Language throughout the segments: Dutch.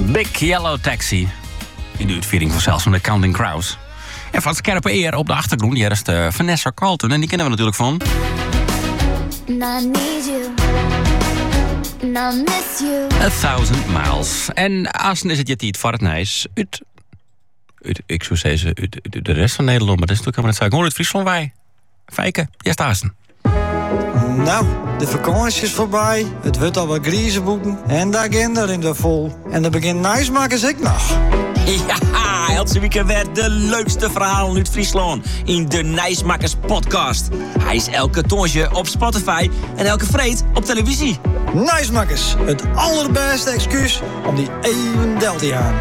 Big Yellow Taxi. In de uitviering van zelfs van de Counting Crows. En van scherpe eer op de achtergrond, hier is de Vanessa Carlton. En die kennen we natuurlijk van... I need you. I miss you. 1000 Miles. En Assen is het je tijd voor het nijs. Ik zou zeggen, uit de rest van Nederland. Maar dat is natuurlijk helemaal net zo. Gewoon uit Friesland wij. Fijke, eerst Assen. Nou, de vakantie is voorbij. Het wordt al wat griezenboeken. En de agenda in de vol. En dan begint nijsmakers ik nog. Ja, elke week werd de leukste verhalen uit Friesland in de Nijsmakers podcast. Hij is elke tonsje op Spotify en elke vreed op televisie. Nijsmakers, het allerbeste excuus om die even del te gaan.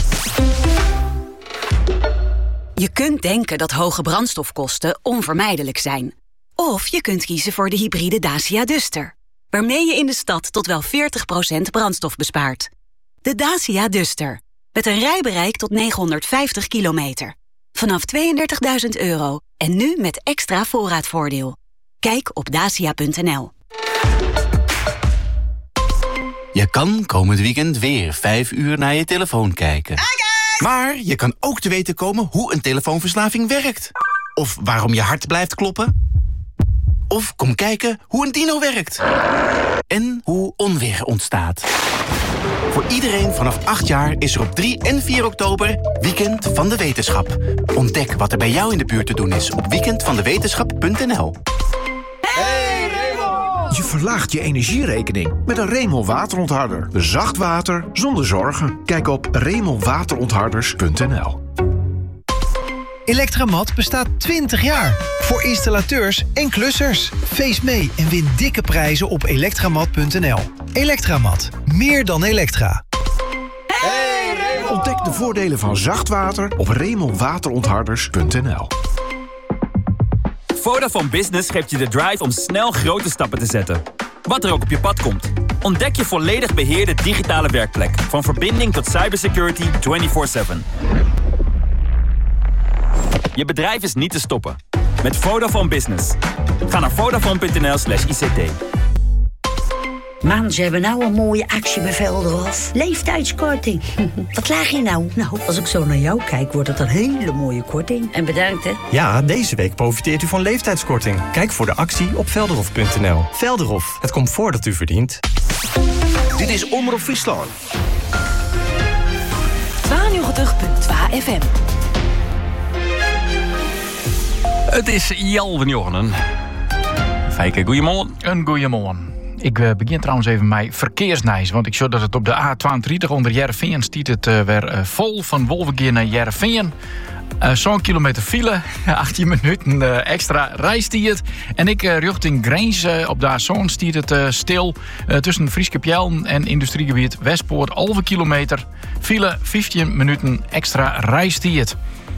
Je kunt denken dat hoge brandstofkosten onvermijdelijk zijn. Of je kunt kiezen voor de hybride Dacia Duster, waarmee je in de stad tot wel 40% brandstof bespaart. De Dacia Duster, met een rijbereik tot 950 kilometer. Vanaf €32.000 en nu met extra voorraadvoordeel. Kijk op dacia.nl. Je kan komend weekend weer 5 uur naar je telefoon kijken. Maar je kan ook te weten komen hoe een telefoonverslaving werkt. Of waarom je hart blijft kloppen. Of kom kijken hoe een dino werkt. En hoe onweer ontstaat. Voor iedereen vanaf 8 jaar is er op 3 en 4 oktober Weekend van de Wetenschap. Ontdek wat er bij jou in de buurt te doen is op weekendvandewetenschap.nl. Je verlaagt je energierekening met een Remel waterontharder. Zacht water zonder zorgen. Kijk op remelwaterontharders.nl. Electramat bestaat 20 jaar. Voor installateurs en klussers. Feest mee en win dikke prijzen op elektramat.nl. Electramat. Meer dan elektra. Ontdek de voordelen van zacht water op remelwaterontharders.nl. Vodafone Business geeft je de drive om snel grote stappen te zetten. Wat er ook op je pad komt. Ontdek je volledig beheerde digitale werkplek. Van verbinding tot cybersecurity 24/7. Je bedrijf is niet te stoppen. Met Vodafone Business. Ga naar vodafone.nl/ICT. Man, ze hebben nou een mooie actie bij Velderhof. Leeftijdskorting. Wat laag je nou? Nou, als ik zo naar jou kijk, wordt het een hele mooie korting. En bedankt, hè? Ja, deze week profiteert u van leeftijdskorting. Kijk voor de actie op velderhof.nl. Velderhof, het comfort dat u verdient. Dit is Omroep Friesland. 92.2 FM. Het is Jalven Jochenen. Fijke, goeiemorgen. Een goeiemorgen. Ik begin trouwens even met verkeersnijs. Want ik zie dat het op de A32 onder Jereveen stiet het weer vol van Wolvengeer naar Jereveen. Zo'n kilometer file, 18 minuten extra reistijd. En ik richting Grijns op de A1 stiet het stil tussen Frieske Pjelden en industriegebied Westpoort. 11 kilometer file, 15 minuten extra reistijd.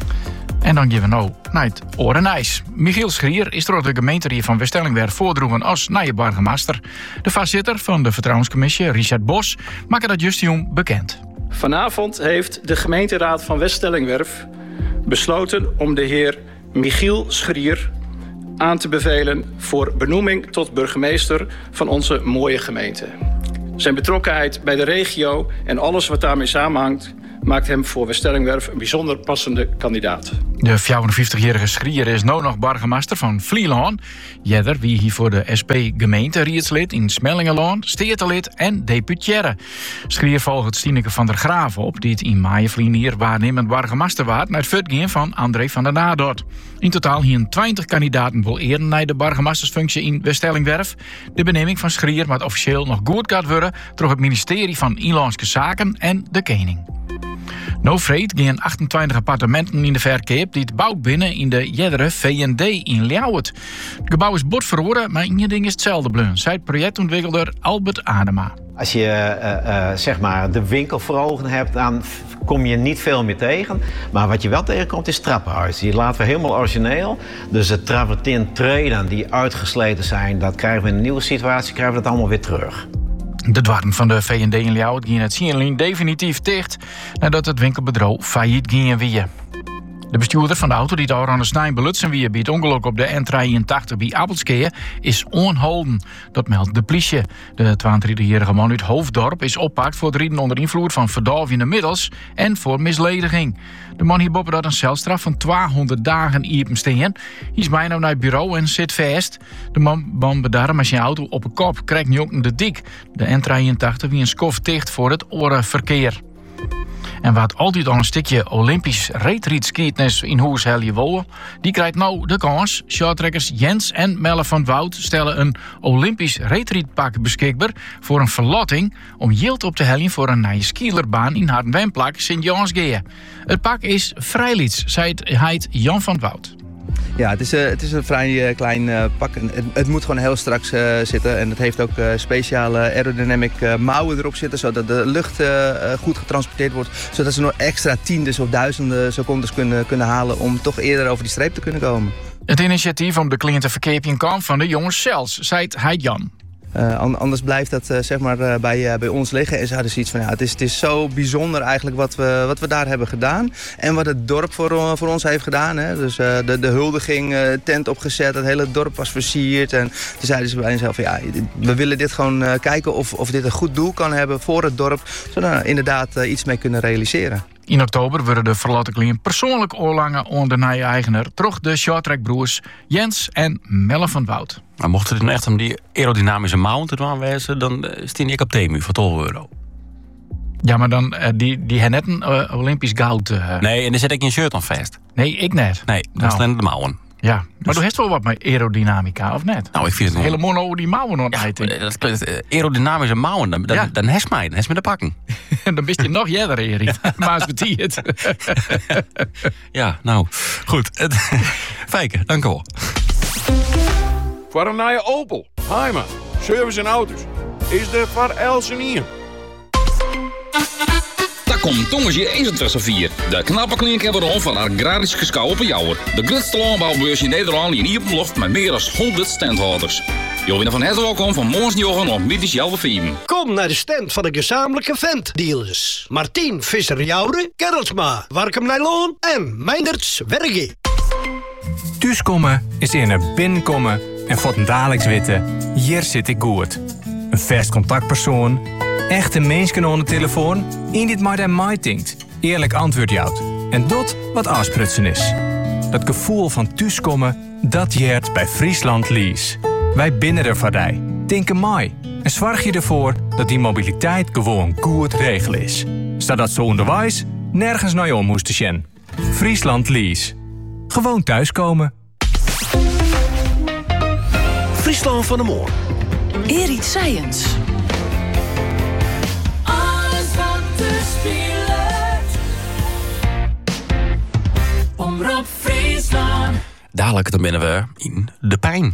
En dan gaan we nou naar het Orenijs. Michiel Schrier is door de gemeente van Westellingwerf voordroegen als nieuwe burgemeester. De voorzitter van de Vertrouwenscommissie, Richard Bos, maakt dat juist bekend. Vanavond heeft de gemeenteraad van Westellingwerf besloten om de heer Michiel Schrier aan te bevelen voor benoeming tot burgemeester van onze mooie gemeente. Zijn betrokkenheid bij de regio en alles wat daarmee samenhangt maakt hem voor Westellingwerf een bijzonder passende kandidaat. De 54-jarige Schrier is nu nog burgemeester van Vlieland. Jeder wie hier voor de SP-gemeente-rietslid in Smellingelaan, steertelid en deputaire. Schrier volgt Stineke van der Graven op, die het in Maaivlien hier waarnemend burgemeester waard naar het voortgaan van André van der Nadort. In totaal hier 20 kandidaten wil eerder naar de burgemeestersfunctie in Westellingwerf. De benemming van Schrier moet officieel nog goed gaat worden door het ministerie van Inlandse Zaken en de Koning. No vreed gaan 28 appartementen in de verkoop die het bouwt binnen in de Jeddere V&D in Ljouwert. Het gebouw is bot verhoren, maar één ding is hetzelfde bleun, zei projectontwikkelaar Albert Adema. Als je zeg maar de winkel voor ogen hebt, dan kom je niet veel meer tegen. Maar wat je wel tegenkomt is trappenhuis. Die laten we helemaal origineel. Dus de travertin treden die uitgesleten zijn, dat krijgen we in een nieuwe situatie, krijgen we dat allemaal weer terug. De dwarren van de V&D in Ljouwert gingen het Sienlien definitief dicht nadat het winkelbedrijf failliet ging weer. De bestuurder van de auto die daar aan de snij belutsen wie bij het ongeluk op de N83 bij Appelskeer is onholden. Dat meldt de politie. De 22-jarige man uit Hoofddorp is oppakt voor het rijden onder invloed van verdovende middels en voor mislediging. De man hier boppen dat een celstraf van 200 dagen iepen steen. Hij is bijna naar het bureau en zit vast. De man bedarm als zijn auto op een kop krijgt nu ook de dik. De N83 wie een skof dicht voor het orenverkeer. En wat altijd al een stukje Olympisch reetrietskietnis in huis helje wol, die krijgt nou de kans. Shorttrekkers Jens en Melle van Wout stellen een Olympisch reetrietpak beschikbaar voor een verlotting om yield op te heljen voor een nieuwe skierbaan in Hardenwijnplak Sint-Jansgeer. Het pak is vrijlieds, zei het Jan van Wout. Ja, het is een vrij klein pak. Het moet gewoon heel strak zitten. En het heeft ook speciale aerodynamic mouwen erop zitten, zodat de lucht goed getransporteerd wordt. Zodat ze nog extra tiendes of duizenden secondes kunnen halen om toch eerder over die streep te kunnen komen. Het initiatief om de cliëntenverkeping kwam van de jongens zelfs, zei het Jan. Anders blijft dat zeg maar bij ons liggen. En ze hadden zoiets van, ja, het is zo bijzonder eigenlijk wat we daar hebben gedaan. En wat het dorp voor ons heeft gedaan. Hè. Dus de huldiging, tent opgezet, het hele dorp was versierd. En toen zeiden ze bij henzelf van, ja, we willen dit gewoon kijken of dit een goed doel kan hebben voor het dorp. Zodat we inderdaad iets mee kunnen realiseren. In oktober worden de verlaten cliënt persoonlijk oorlangen onder de nieuwe eigenaar. Terug de shorttrackbroers Jens en Melle van Wout. Maar mocht het nou echt om die aerodynamische mouwen te doen wezen, dan steen ik op Temu voor €12. Ja, maar dan die hebben net een Olympisch goud. Nee, en daar zet ik een shirt aan vast. Nee, ik net. Nee, dat zijn de mouwen. Ja, maar dus du hebt wel wat met aerodynamica, of net? Nou, ik vind het helemaal over die mouwen aan aerodynamische mouwen, dan hes mij de pakken. Dan ben je nog jeder, Erik. Maar is het. Ja, nou, goed. Fijke, dank u wel. Voor een nieuwe Opel, Heima, service en auto's, is de voor Elsenier. Daar komt Tongensje 21 de knappe klinker van agrarische geschouw op Jouwer. De grootste landbouwbeurs in Nederland in Iepenloft met meer dan 100 standhouders. Je bent van harte welkom van morgensjochen op middags Jouwer 4. Kom naar de stand van de gezamenlijke ventdealers. Martien Visser-Jouwer, Gerritsma, Warkum Nijloon en Meinderts Wergie. Thuiskomen is in een binnenkomen en voor een dagelijks weten, hier zit ik goed. Een vast contactpersoon, echte mensen aan de telefoon, in dit maar en mij denkt, eerlijk antwoord jouwt. En dat wat afsprutsen is. Dat gevoel van thuiskomen, dat jeert bij Friesland Lease. Wij binnen er voor die, denken mij en zorg je ervoor dat die mobiliteit gewoon goed regel is. Zodat zo onderwijs nergens naar je om moesten zien. Friesland Lease. Gewoon thuiskomen. Friesland van de Moor. Erik Science. Alles wat te spelen. Omroep Friesland. Dadelijk dan binnen we in de pijn.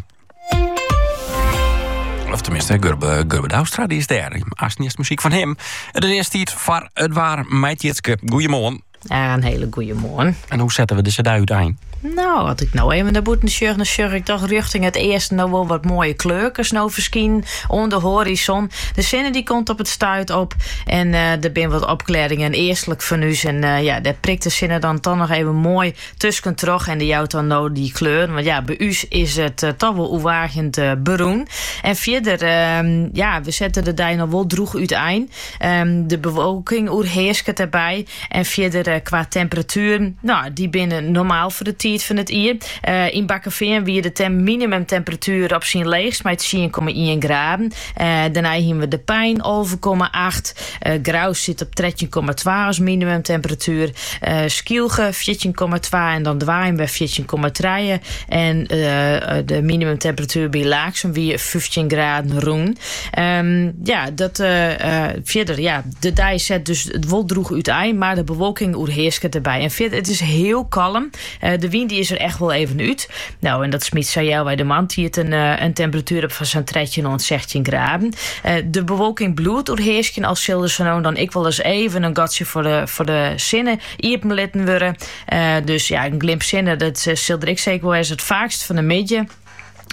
Of tenminste, Gurbe Douwstra, die is daar. Als niet muziek van hem. Het is eerst iets voor het waar Meidjitske. Goeiemorgen. Ja, een hele goeie morgen. En hoe zetten we de cd uiteen? Nou, had ik nou even naar boeten sjurg, dan sjurg ik toch richting het eerste nog wel wat mooie kleurkers nou verschien onder de horizon. De zinnen die komt op het stuit op en er zijn wat opklaringen eerstelijk van u. En ja, daar prikt de zinnen dan toch nog even mooi tussen terug en de jouwt dan nou die kleur. Want ja, bij u is het toch wel oerwagend beroen. En verder, ja, we zetten de dij nog wel droeg uiteen. De bewolking oerheerst het erbij. En verder qua temperatuur, nou, die binnen normaal voor de tijd van het jaar. In Bakkeveen wie de minimumtemperatuur op zijn leegst met 10,1 graden. Daarna hebben we de Pijn over 0,8. Graus zit op 13,2 als minimumtemperatuur. Skielge 14,2 en dan Dwaaien bij 14,3. En de minimumtemperatuur bij Laaksum weer 15 graden roen. Ja, dat verder, ja, de dij zet dus het woldroeg uiteen, maar de bewolking oerheerst erbij. En verder, het is heel kalm. De wind die is er echt wel even uit. Nou, en dat Smit zei jou bij de man die het een temperatuur op van zo'n 16 graden. De bewolking bloed oerheerst als Silderson dan ik wel eens even een gatje voor de zinnen iepen litten worden. Dus ja, een glimp zinnen, dat zilder ik zeker wel eens het vaakst van de midje.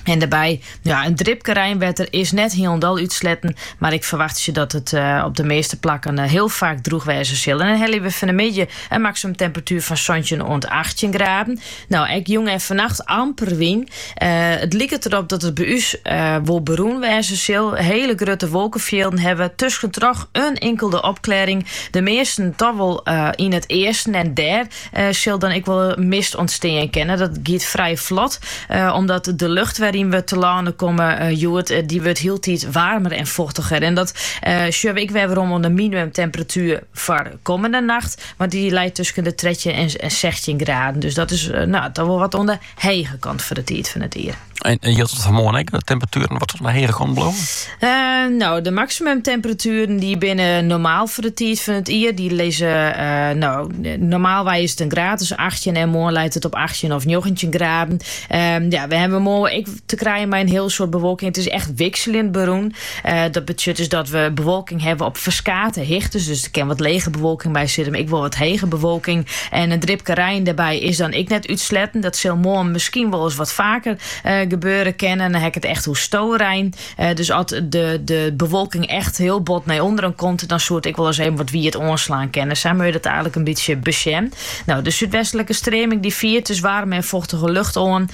En daarbij, een dripkerijnwetter is net helemaal uitsletten. Maar ik verwacht je dat het op de meeste plakken heel vaak droogwijzen zullen. En hebben we vanmiddag een maximum temperatuur van zo'n rond 18 graden. Nou, ik jong en vannacht amper wien. Het lijkt erop dat het bij u wel beroen wijzen zal. Hele grote wolkenvelden hebben. Tussen toch een enkele opklaring. De meesten toch wel in het eerste en daar zal dan ik wel mist ontstaan kennen. Dat gaat vrij vlot. Omdat de lucht waarin we te landen komen, die wordt heel tijd warmer en vochtiger. En dat zullen ik weer om de minimumtemperatuur voor de komende nacht. Want die leidt tussen de 13 en 16 graden. Dus dat is toch wel wat onder de hege kant voor de tijd van het hier. En je had het vanmorgen, de temperaturen wat naar heren gaan blowen? De maximumtemperaturen die binnen normaal voor de tijd van het hier, die lezen, normaal is het een graad, dus 18 en morgen leidt het op 18 of 19 graden. We hebben morgen te krijgen bij een heel soort bewolking. Het is echt wisselend beroen. Dat betekent dus dat we bewolking hebben op verskate hichtes, dus er kan wat lege bewolking bij zitten, maar ik wil wat hege bewolking. En een dripkerijn daarbij is dan ik net uitsletten. Dat zal morgen misschien wel eens wat vaker gebeuren kennen. En dan heb ik het echt hoe stoorijn. Dus als de bewolking echt heel bot naar onderen komt, dan soort ik wel eens even wat wie het onslaan kennen. Zijn we dat eigenlijk een beetje beschermd. Nou, de zuidwestelijke stroming die viert dus warm en vochtige lucht aan.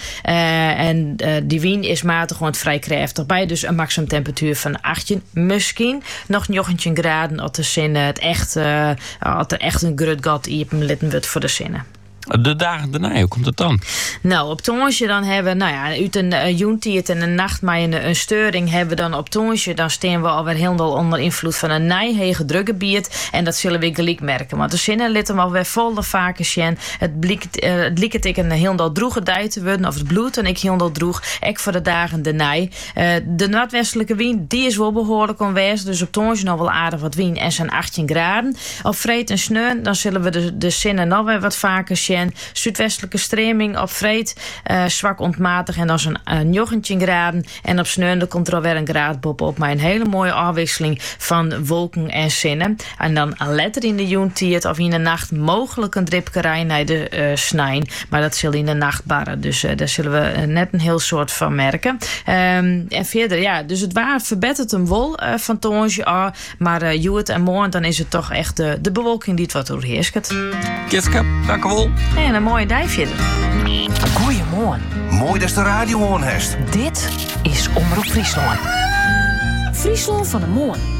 En die wind is matig gewoon vrij krachtig bij. Dus een maximum temperatuur van 18. Misschien nog 19 graden als de zinnen het echt, als er echt een grut gat in litten wordt voor de zinnen. De dagen daarna, hoe komt het dan? Nou, op Tonsje dan hebben we, uit een joentiert en een nacht maar een steuring hebben we dan op Tonsje. Dan staan we alweer helemaal onder invloed van een nijhege drukgebied. En dat zullen we gelijk merken. Want de zinnen litten we alweer vol de vaker zien. Het blikt ik een helemaal droege dij te worden. Of het bloed en ik helemaal droeg. Ik voor de dagen de nij. De noordwestelijke wind, die is wel behoorlijk onwijs. Dus op Tonsje nog wel aardig wat wind en zijn 18 graden. Op Vreed en Sneun, dan zullen we de zinnen nog weer wat vaker zien. Zuidwestelijke stroming op Vreed, zwak ontmatig en dan zo'n 19 graden. En op Sneun komt er alweer een graad op. Maar een hele mooie afwisseling van wolken en zinnen. En dan letter in de joentiert of in de nacht mogelijk een dripkerij naar de snijn. Maar dat zal in de nacht barren. Dus daar zullen we net een heel soort van merken. En verder, dus het waar verbetert hem wel van Tonsje. Maar Joet en morgen, dan is het toch echt de bewolking die het wat doorheerst. Kitske, dank u wel. En een mooie dij verder. Goeiemorgen. Mooi dat de radio on heeft. Dit is Omroep Friesland. Friesland van de Morgen.